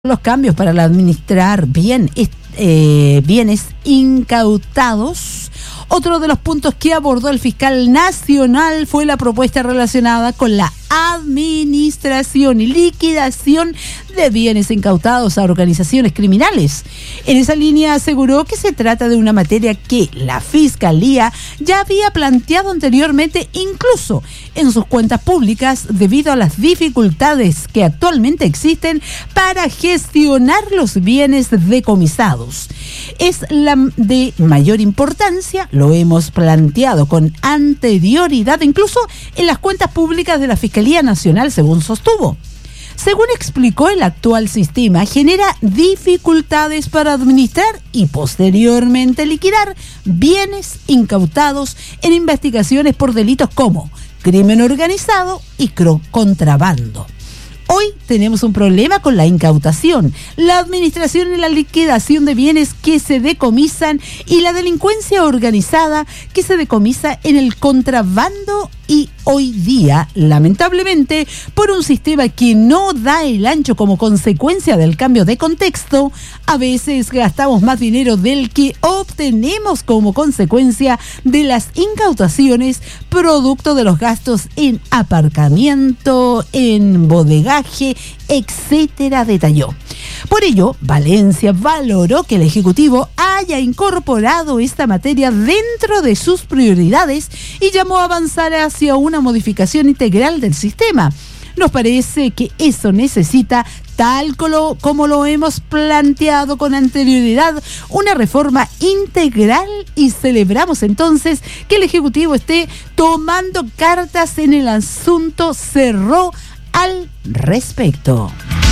Los cambios para administrar bienes incautados. Otro de los puntos que abordó el fiscal nacional fue la propuesta relacionada con la administración y liquidación de bienes incautados a organizaciones criminales. En esa línea aseguró que se trata de una materia que la Fiscalía ya había planteado anteriormente, incluso en sus cuentas públicas, debido a las dificultades que actualmente existen para gestionar los bienes decomisados. Es la de mayor importancia, lo hemos planteado con anterioridad, incluso en las cuentas públicas de la Fiscalía Nacional, según sostuvo. Según explicó, el actual sistema genera dificultades para administrar y posteriormente liquidar bienes incautados en investigaciones por delitos como crimen organizado y contrabando. Hoy tenemos un problema con la incautación, la administración y la liquidación de bienes que se decomisan y la delincuencia organizada que se decomisa en el contrabando, y hoy día, lamentablemente, por un sistema que no da el ancho como consecuencia del cambio de contexto, a veces gastamos más dinero del que obtenemos como consecuencia de las incautaciones, producto de los gastos en aparcamiento, en bodegaje, etcétera, detalló. Por ello, Valencia valoró que el Ejecutivo haya incorporado esta materia dentro de sus prioridades y llamó a avanzar hacia una modificación integral del sistema. Nos parece que eso necesita, tal como lo hemos planteado con anterioridad, una reforma integral, y celebramos entonces que el Ejecutivo esté tomando cartas en el asunto, cerró al respecto.